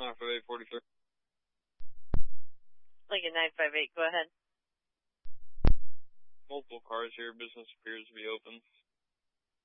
95843. Lincoln 958, go ahead. Multiple cars here. Business appears to be open.